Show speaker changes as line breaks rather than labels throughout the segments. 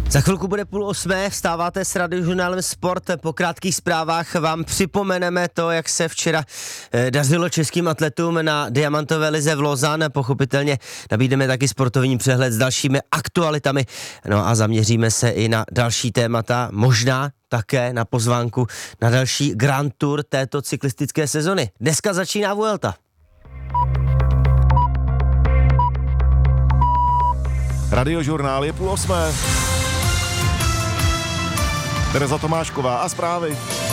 Za chvilku bude 7:30, vstáváte s Radiožurnálem Sport. Po krátkých zprávách vám připomeneme to, jak se včera dařilo českým atletům na diamantové lize v Lausanne. Pochopitelně nabídneme taky sportovní přehled s dalšími aktualitami. No a zaměříme se i na další témata, možná také na pozvánku na další Grand Tour této cyklistické sezony. Dneska začíná Vuelta.
Radiožurnál je 7:30. Tereza Tomášková a zprávy.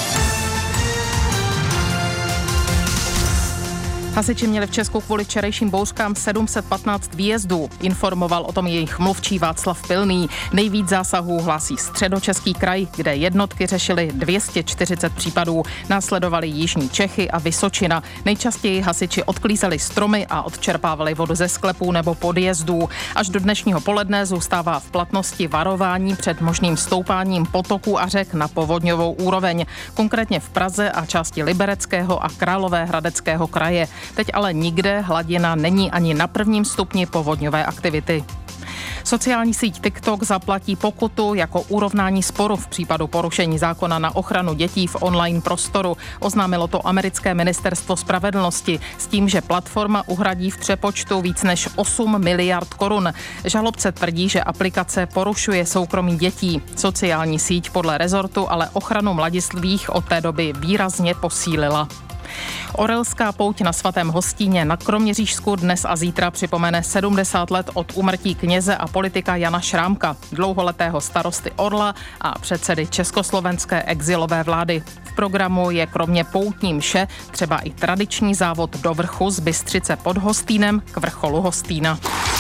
Hasiči měli v Česku kvůli včerejším bouřkám 715 výjezdů. Informoval o tom jejich mluvčí Václav Pilný. Nejvíc zásahů hlásí Středočeský kraj, kde jednotky řešily 240 případů. Následovali Jižní Čechy a Vysočina. Nejčastěji hasiči odklízeli stromy a odčerpávali vodu ze sklepů nebo podjezdů. Až do dnešního poledne zůstává v platnosti varování před možným stoupáním potoků a řek na povodňovou úroveň. Konkrétně v Praze a části Libereckého a Královéhradeckého kraje. Teď ale nikde hladina není ani na 1. stupni povodňové aktivity. Sociální síť TikTok zaplatí pokutu jako urovnání sporu v případu porušení zákona na ochranu dětí v online prostoru. Oznámilo to americké ministerstvo spravedlnosti s tím, že platforma uhradí v přepočtu víc než 8 miliard korun. Žalobce tvrdí, že aplikace porušuje soukromí dětí. Sociální síť podle rezortu ale ochranu mladistvých od té doby výrazně posílila. Orelská pouť na Svatém Hostíně na Kroměřížsku dnes a zítra připomene 70 let od úmrtí kněze a politika Jana Šrámka, dlouholetého starosty Orla a předsedy československé exilové vlády. V programu je kromě poutní mše třeba i tradiční závod do vrchu z Bystřice pod Hostýnem k vrcholu Hostýna.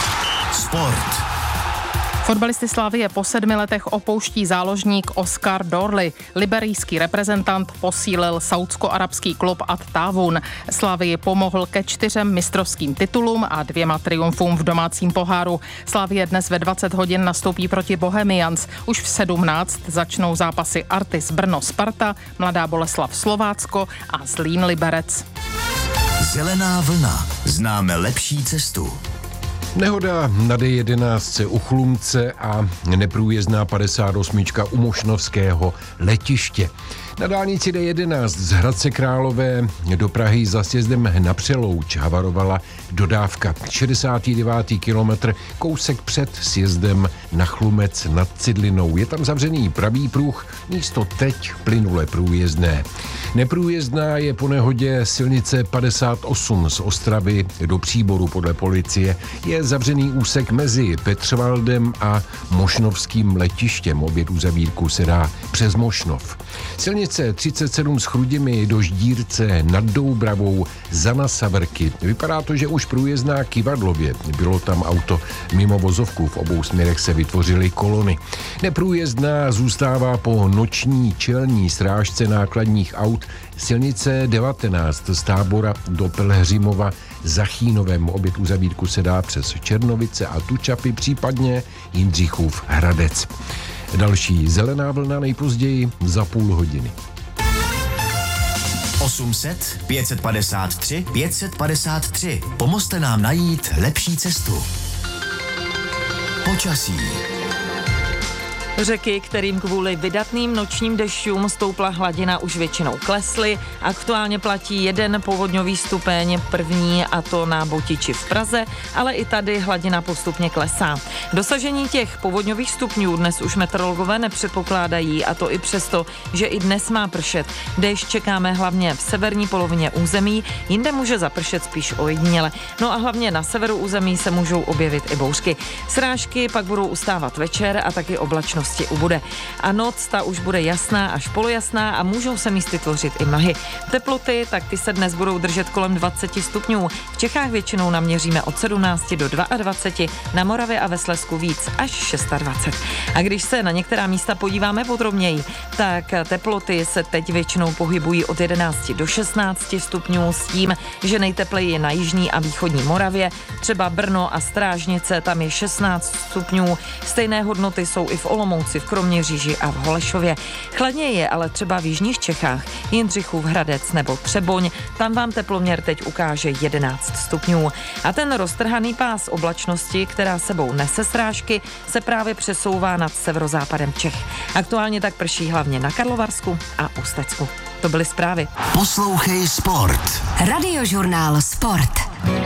Sport.
Fotbalisty Slavie po 7 letech opouští záložník Oscar Dorley. Liberijský reprezentant posílil saúdsko-arabský klub At Tawun. Slavii pomohl ke 4 mistrovským titulům a 2 triumfům v domácím poháru. Slavie dnes ve 20 hodin nastoupí proti Bohemians. Už v 17 začnou zápasy Artis Brno Sparta, Mladá Boleslav Slovácko a Zlín Liberec.
Zelená vlna. Známe lepší cestu.
Nehoda na D11 u Chlumce a neprůjezdná 58 u Mošnovského letiště. Na dálnici D11 z Hradce Králové do Prahy za sjezdem na Přelouč havarovala dodávka. 69. kilometr, kousek před sjezdem na Chlumec nad Cidlinou. Je tam zavřený pravý pruh, místo teď plynule průjezdné. Neprůjezdná je po nehodě silnice 58 z Ostravy do Příboru podle policie. Je zavřený úsek mezi Petřvaldem a Mošnovským letištěm. Oběd uzavírku se dá přes Mošnov. Silnice 37 s Chrudimi do Ždírce nad Doubravou za Nasavrky. Vypadá to, že už průjezdná Kivadlově. Bylo tam auto mimo vozovku, v obou směrech se vytvořily kolony. Neprůjezdná zůstává po noční čelní srážce nákladních aut silnice 19 z Tábora do Pelhřimova za Chínovem. Oběd uzavírku se dá přes Černovice a Tučapy, případně Jindřichův Hradec. Další zelená vlna nejpozději za půl hodiny.
800 553 553. Pomozte nám najít lepší cestu. Počasí.
Řeky, kterým kvůli vydatným nočním dešťům stoupla hladina, už většinou klesly. Aktuálně platí 1 povodňový stupeň, první, a to na Botiči v Praze, ale i tady hladina postupně klesá. Dosažení těch povodňových stupňů dnes už meteorologové nepředpokládají, a to i přesto, že i dnes má pršet. Déšť čekáme hlavně v severní polovině území, jinde může zapršet spíš ojediněle. No a hlavně na severu území se můžou objevit i bouřky. Srážky pak budou ustávat večer a taky oblačnost ubude. A noc ta už bude jasná až polojasná a můžou se místy tvořit i mlhy. Teploty, tak ty se dnes budou držet kolem 20 stupňů. V Čechách většinou naměříme od 17 do 22, na Moravě a ve Slezsku víc až 26. A když se na některá místa podíváme podrobněji, tak teploty se teď většinou pohybují od 11 do 16 stupňů s tím, že nejtepleji je na jižní a východní Moravě, třeba Brno a Strážnice, tam je 16 stupňů. Stejné hodnoty jsou i v Olomouci Olomouci, v Kroměříži a v Holešově. Chladněji je ale třeba v jižních Čechách, Jindřichův Hradec nebo Třeboň. Tam vám teploměr teď ukáže 11 stupňů. A ten roztrhaný pás oblačnosti, která sebou nese srážky, se právě přesouvá nad severozápadem Čech. Aktuálně tak prší hlavně na Karlovarsku a Ústecku. To byly zprávy.
Poslouchej Sport.
Radiožurnál Sport.